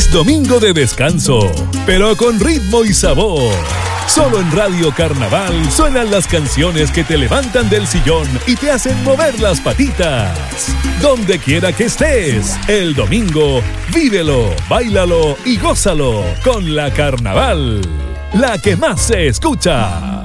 Es domingo de descanso, pero con ritmo y sabor. Solo en Radio Carnaval suenan las canciones que te levantan del sillón y te hacen mover las patitas. Donde quiera que estés, el domingo, vívelo, báilalo y gózalo con la Carnaval, la que más se escucha.